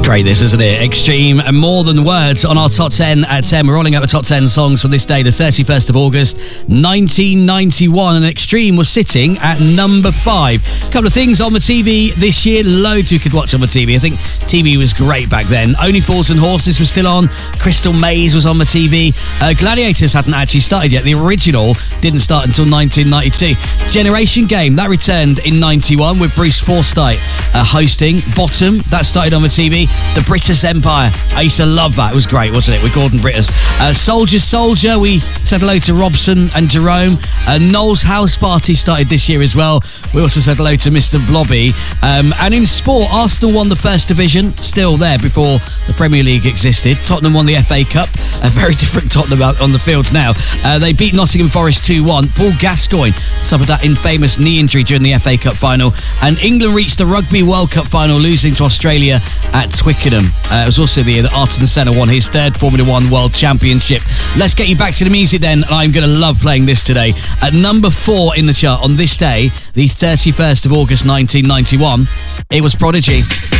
Great this, isn't it? Extreme and More Than Words on our top 10 at 10. We're rolling out the top 10 songs from this day, the 31st of August, 1991. And Extreme was sitting at number 5. A couple of things on the TV this year. Loads you could watch on the TV. I think TV was great back then. Only Fools and Horses was still on. Crystal Maze was on the TV. Gladiators hadn't actually started yet. The original didn't start until 1992. Generation Game, that returned in 91 with Bruce Forsyth hosting. Bottom, that started on the TV. The British Empire, I used to love that. It was great, wasn't it, with Gordon Brittas. Soldier, we said hello to Robson and Jerome. Noel's House Party started this year as well. We also said hello to Mr. Blobby. And in sport, Arsenal won the First Division, still there before the Premier League existed. Tottenham won the FA Cup, a very different Tottenham out on the fields now. They beat Nottingham Forest 2-1. Paul Gascoigne suffered that infamous knee injury during the FA Cup final. And England reached the Rugby World Cup final, losing to Australia at Twickenham. It was also the year that Ayrton Senna won his third Formula One World Championship. Let's get you back to the music then, and I'm going to love playing this today. At number 4 in the chart on this day, the 31st of August 1991, it was Prodigy.